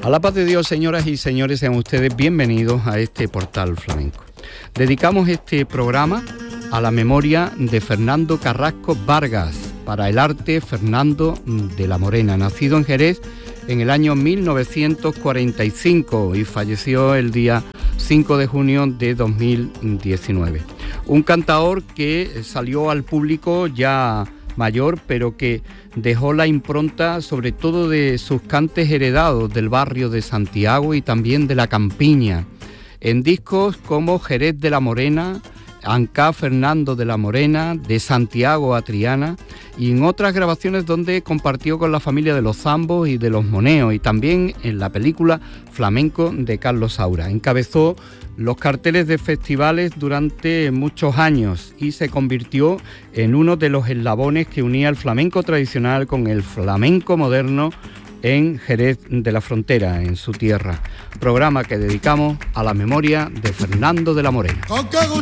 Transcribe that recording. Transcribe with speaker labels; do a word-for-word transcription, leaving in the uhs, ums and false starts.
Speaker 1: A la paz de Dios, señoras y señores, sean ustedes bienvenidos a este portal flamenco. Dedicamos este programa a la memoria de Fernando Carrasco Vargas, para el arte Fernando de la Morena, nacido en Jerez en el año mil novecientos cuarenta y cinco y falleció el día cinco de junio de dos mil diecinueve. Un cantaor que salió al público ya mayor, pero que dejó la impronta sobre todo de sus cantes heredados del barrio de Santiago y también de la campiña, en discos como Jerez de la Morena, Ancá Fernando de la Morena, de Santiago a Triana, y en otras grabaciones donde compartió con la familia de los Zambos y de los Moneos, y también en la película Flamenco de Carlos Saura. Encabezó los carteles de festivales durante muchos años y se convirtió en uno de los eslabones que unía el flamenco tradicional con el flamenco moderno en Jerez de la Frontera, en su tierra. Programa que dedicamos a la memoria de Fernando de la Morena.